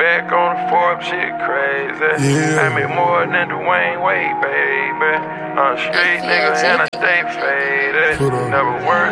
back on the Forbes, shit crazy. Yeah. I make more than Dwayne Wade, baby. I'm a street nigga and I stay faded. Put up. Never work